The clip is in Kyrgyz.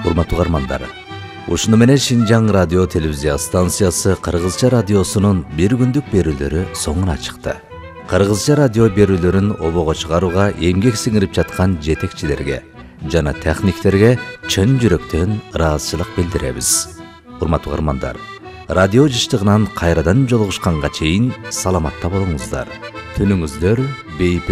Урматтуу угармандар, ушуну менен Шинжаң радио телевизия станциясы кыргызча радиосунун бир күндүк берүүлөрү соңуна чыкты. Кыргызча радио берүүлөрүн обого чыгарууга эмгек сиңирип жаткан жетекчилерге жана техниктерге чын жүрөктөн ыраазычылык билдиребиз. Урматтуу угармандар, радио жыштыгынан кайрадан жолугушканга чейин саламатта болуңуздар. Түнүңүздөр бейпил